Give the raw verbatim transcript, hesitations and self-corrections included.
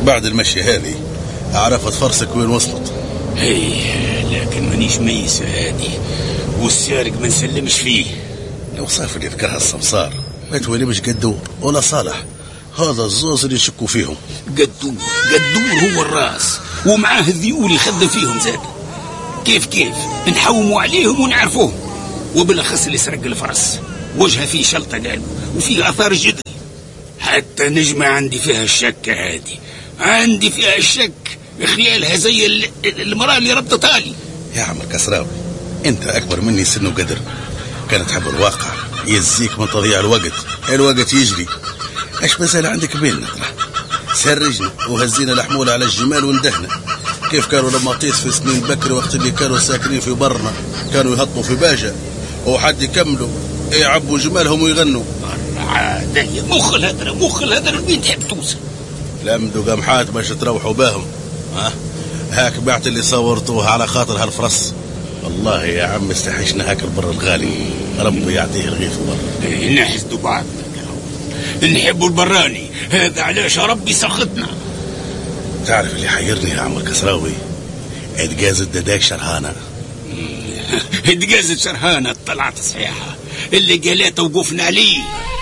بعد المشي هذه عرفت فرسك وين وصلت. هي لكن مانيش ميس هادي، والسارق ما نسلمش فيه. الوصاف اللي ذكرها السمسار ما توليمش قدور ولا صالح، هذا الزوز اللي يشكوا فيهم. قدور قدور هو الراس، ومعاه الذيول يخدم فيهم زاد. كيف كيف نحوموا عليهم ونعرفوهم، وبالاخص اللي سرق الفرس وجهه فيه شلطه قالوا وفيه اثار جدري. حتى نجمة عندي فيها الشك هادي، عندي فيها الشك، خيالها زي المرأة اللي ربطتها لي. يا عم الكسراوي انت اكبر مني سن وقدر، كانت تحب الواقع يزيك من تضييع الوقت. الوقت يجري، ايش مازال عندك بين نطرح؟ سرجنا وهزينا الحمولة على الجمال واندهنا. كيف كانوا لما طيس في سنين بكر وقت اللي كانوا ساكنين في برنا كانوا يهطوا في باجة وحد يكملوا يعبوا جمالهم ويغنوا. عادية مخ الهدر مخ الهدر وين تحب توصل؟ لمدوا قمحات باش تروحوا باهم. ها هاك بعت اللي صورتوها على خاطر هالفرص. والله يا عم استحيشنا هاك البر الغالي، ربي يعطيه الغيث بر. نحسدوا بعض نحبوا البراني، هذا علاش ربي سخطنا. تعرف اللي حيرني يا عم الكسراوي؟ اتجازت دداك شرهانة. اتجازت شرهانة طلعت صحيحة، اللي قالته وقفنا عليه.